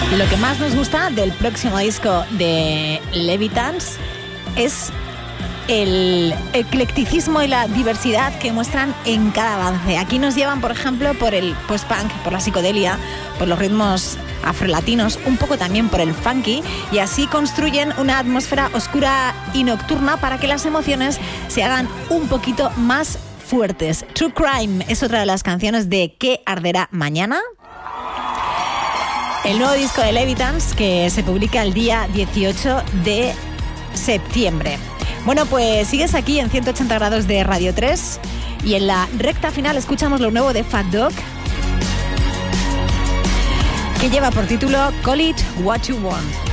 Y lo que más nos gusta del próximo disco de Levitans es el eclecticismo y la diversidad que muestran en cada avance. Aquí nos llevan, por ejemplo, por el post-punk, por la psicodelia, por los ritmos afrolatinos, un poco también por el funky, y así construyen una atmósfera oscura y nocturna para que las emociones se hagan un poquito más fuertes. True Crime es otra de las canciones de ¿Qué arderá mañana? El nuevo disco de Levitans, que se publica el día 18 de septiembre. Bueno, pues sigues aquí en 180 grados de Radio 3 y en la recta final escuchamos lo nuevo de Fat Dog, que lleva por título Call It What You Want.